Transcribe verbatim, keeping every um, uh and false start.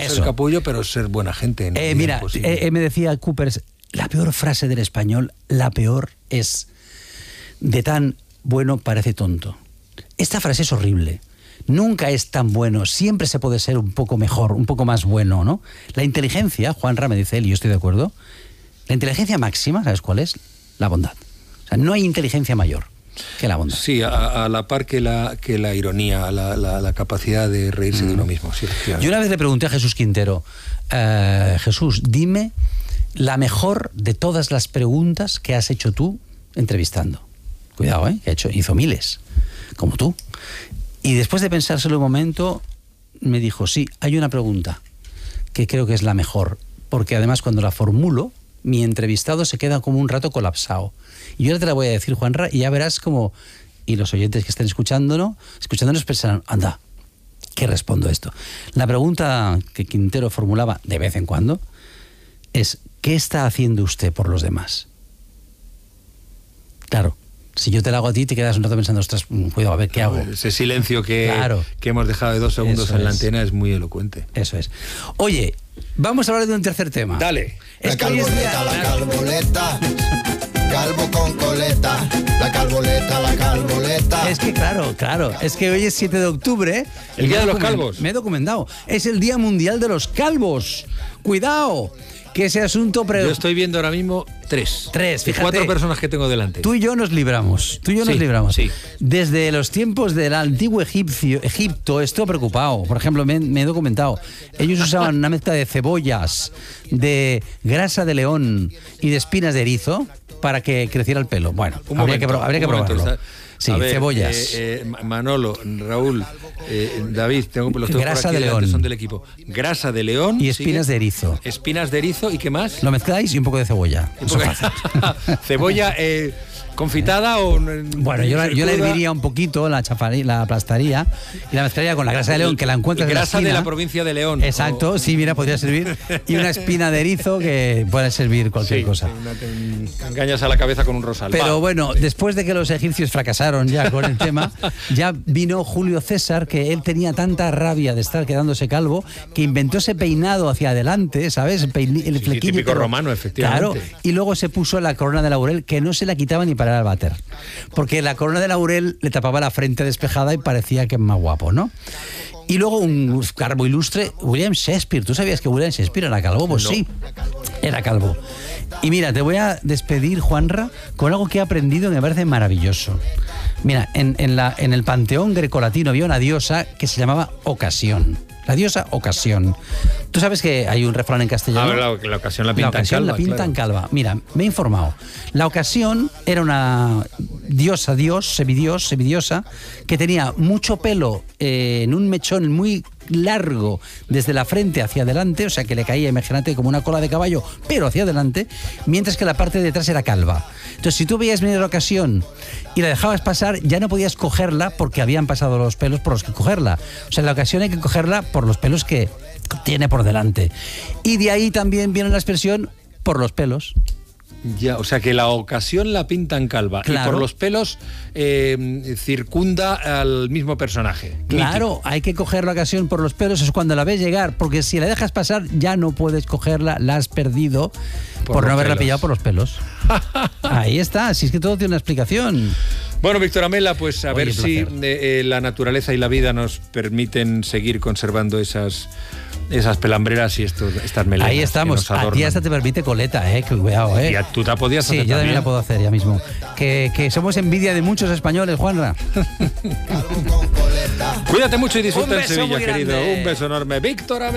Eso. ser capullo, pero ser buena gente. ¿no? Eh, mira, eh, me decía Coopers, la peor frase del español, la peor es, de tan bueno parece tonto. Esta frase es horrible. Nunca es tan bueno, siempre se puede ser un poco mejor, un poco más bueno, ¿no? La inteligencia, Juanra me dice él, y yo estoy de acuerdo, la inteligencia máxima, ¿sabes cuál es? La bondad. O sea, no hay inteligencia mayor que la bondad. Sí, a, a la par que la, que la ironía, la, la, la capacidad de reírse mm. de uno mismo. Sí, yo una vez le pregunté a Jesús Quintero, eh, Jesús, dime la mejor de todas las preguntas que has hecho tú entrevistando. Cuidado, ¿eh? Que ha hecho, hizo miles, como tú. Y después de pensárselo un momento, me dijo, sí, hay una pregunta que creo que es la mejor, porque además cuando la formulo, mi entrevistado se queda como un rato colapsado. Y yo ahora te la voy a decir, Juanra, y ya verás como, y los oyentes que estén escuchándonos, escuchándonos pensarán, anda, ¿qué respondo a esto? La pregunta que Quintero formulaba de vez en cuando es, ¿qué está haciendo usted por los demás? Claro. Si yo te la hago a ti, te quedas un rato pensando, ostras, cuidado, a ver, ¿qué hago? Ese silencio que, claro. que hemos dejado de dos segundos Eso en la es. antena es muy elocuente. Eso es. Oye, vamos a hablar de un tercer tema. Dale. Es La que hoy es día- calboleta, la calboleta, calvo con coleta, la calboleta, la calboleta. Es que claro, claro, es que hoy es siete de octubre. El y día me de he los document- calvos. Me he documentado. Es el Día Mundial de los Calvos. Cuidado, que ese asunto... Pre- Yo estoy viendo ahora mismo tres. Tres, de fíjate. Cuatro personas que tengo delante. Tú y yo nos libramos, tú y yo nos Sí, libramos. sí. Desde los tiempos del antiguo egipcio, Egipto, estoy preocupado. Por ejemplo, me, me he documentado. Ellos usaban una mezcla de cebollas, de grasa de león y de espinas de erizo para que creciera el pelo. Bueno, Un habría, momento, que, pro- habría que un momento, probarlo. está- Sí, a ver, cebollas. eh, eh, Manolo, Raúl, eh, David, tengo los tengo Grasa por aquí de delante, león. son del equipo. Grasa de león. Y espinas sigue. de erizo. Espinas de erizo, ¿y qué más? Lo mezcláis y un poco de cebolla. Un Eso poco- es fácil. Cebolla eh, confitada o... Bueno, yo la, yo la cruda? herviría un poquito, la chafaría, la aplastaría y la mezclaría con la grasa de león, que la encuentras en la Grasa de esquina. la provincia de León. Exacto, o- sí, mira, podría servir. Y una espina de erizo que puede servir cualquier Sí, cosa. una- te engañas a la cabeza con un rosal. Pero Va. bueno, después de que los egipcios fracasaron ya con el tema, ya vino Julio César, que él tenía tanta rabia de estar quedándose calvo, que inventó ese peinado hacia adelante, ¿sabes? El, peini- el Sí, sí, flequillo. típico pero- romano, efectivamente. Claro, y luego se puso la corona de laurel, que no se la quitaba ni para el váter. Porque la corona de laurel le tapaba la frente despejada y parecía que es más guapo, ¿no? Y luego un calvo ilustre, William Shakespeare. ¿Tú sabías que William Shakespeare era calvo? Pues No. sí, era calvo. Y mira, te voy a despedir, Juanra, con algo que he aprendido que me parece maravilloso. Mira, en, en, la, en el panteón grecolatino había una diosa que se llamaba Ocasión. La diosa Ocasión. Tú sabes que hay un refrán en castellano. Ah, la, la ocasión la La pintan ocasión calva, la pintan claro. calva. Mira, me he informado. La ocasión era una diosa, dios, semidios, semidiosa, que tenía mucho pelo eh, en un mechón muy largo desde la frente hacia adelante, o sea que le caía, imagínate, como una cola de caballo, pero hacia adelante, mientras que la parte de detrás era calva. Entonces, si tú veías venir la ocasión y la dejabas pasar, ya no podías cogerla porque habían pasado los pelos por los que cogerla. O sea, la ocasión hay que cogerla por los pelos que tiene por delante. Y de ahí también viene la expresión por los pelos. Ya, o sea que la ocasión la pintan calva Claro. y por los pelos eh, circunda al mismo personaje. Claro, Mítico. hay que coger la ocasión por los pelos, es cuando la ves llegar, porque si la dejas pasar ya no puedes cogerla, la has perdido por, Por no los haberla pelos. pillado por los pelos. Ahí está, si es que todo tiene una explicación. Bueno, Víctor Amela, pues a Oye, ver si placer. eh, eh, la naturaleza y la vida nos permiten seguir conservando esas, esas pelambreras y estos, estas melenas. Ahí estamos, que nos a ti adornan. hasta te permite coleta, eh, que cuidado, eh. Y a- tú te la podías Sí, hacer yo también también. la puedo hacer ya mismo. Que, que somos envidia de muchos españoles, Juanra. Calvo con coleta. Cuídate mucho y disfruta Un en beso Sevilla, muy querido. grande. Un beso enorme. Víctor Amela.